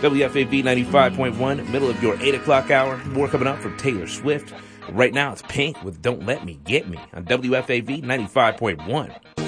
WFAV 95.1, middle of your 8 o'clock hour. More coming up from Taylor Swift. Right now it's Pink with Don't Let Me Get Me on WFAV 95.1.